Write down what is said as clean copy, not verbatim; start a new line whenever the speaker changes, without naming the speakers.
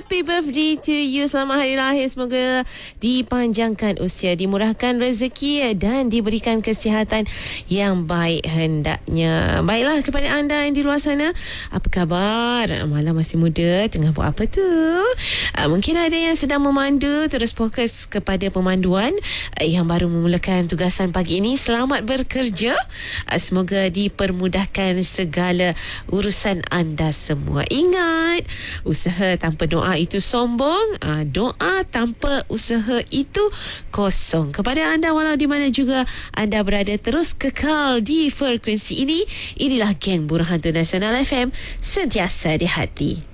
happy birthday to you. Selamat hari lahir. Semoga dipanjangkan usia, dimurahkan rezeki dan diberikan kesihatan yang baik hendaknya. Baiklah, kepada anda yang di luar sana, apa khabar? Malam masih muda, tengah buat apa tu? Mungkin ada yang sedang memandu, terus fokus kepada pemanduan. Yang baru memulakan tugasan pagi ini, selamat bekerja. Semoga dipermudahkan segala urusan anda semua. Ingat, usaha tanpa doa itu sombong, doa tanpa usaha itu kosong. Kepada anda walau di mana juga anda berada, terus kekal di frekuensi ini. Inilah Geng Burhan Hantu Nasional FM, sentiasa di hati.